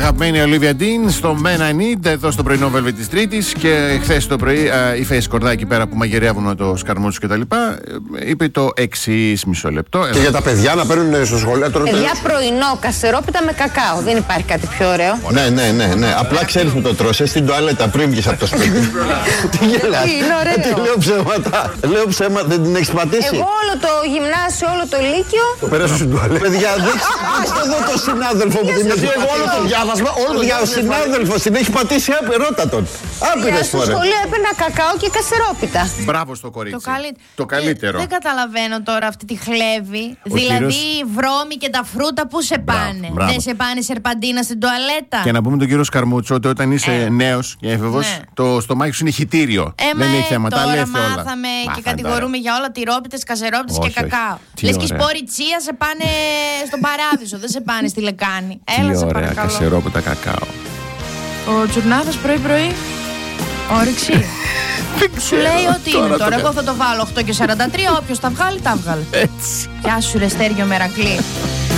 αγαπημένη Ολίβια Ντίν στο Men I Need, εδώ στο πρωινό Velvet της Τρίτης. Και χθες το πρωί η Φέση Κορδά εκεί πέρα που μαγειρεύουν το σκαρμούτσο και τα λοιπά, είπε το εξής, μισό λεπτό. Και για τα παιδιά να παίρνουν στο σχολείο. Παιδιά, πρωινό κασερόπιτα με κακάο. Δεν υπάρχει κάτι πιο ωραίο. Ναι. Απλά ξέρεις που το τρως, στην τουαλέτα πριν βγεις από το σπίτι. Τι γελάς? Είναι ωραίο. Τι λέω ψέματα. Λέω ψέματα, δεν την έχεις πατήσει? Εγώ όλο το γυμνάσιο, όλο το λύκειο. Το πέρασες στην τουαλέτα. Παιδιά, δείξτε εδώ το συνάδελφο που την έχει. Εγώ όλο το διάβασμα, ο συνάδελφος την έχει πατήσει ρώτα τον. Άπειρες φορές. Στο σχολείο έπαιρνα κακάο και κασερόπιτα. Μπράβο στο κορίτσι. Το καλύτερο. Δεν καταλαβαίνω τώρα αυτή τη χλέβη. Δηλαδή οι βρώμοι και τα φρούτα που σε πάνε. Μπράβο. Δεν σε πάνε σερπαντίνα στην τουαλέτα. Και να πούμε τον κύριο Σκαρμούτσο ότι όταν είσαι νέος και έφηβος, το στομάχι σου είναι χυτήριο. Δεν έχει θέμα. Τα λέει όλα. Μάθαμε και κατηγορούμε για όλα τυρόπιτες, κασερόπιτες και κακάο. Λες και οι σπόροι τσία σε πάνε στον παράδεισο, δεν σε πάνε στη λεκάνη. Έλα, σε ωραία, παρακαλώ. κασερόπιτα κακάο. Ο Τσουρνάδας πρωί-πρωί. Όρεξη. Σου λέει ότι είναι τώρα. Εγώ θα το βάλω 8 και 43. Όποιος τα βγάλει, τα βγάλε. Έτσι. Γεια σου, ρε Στέργιο Μερακλή.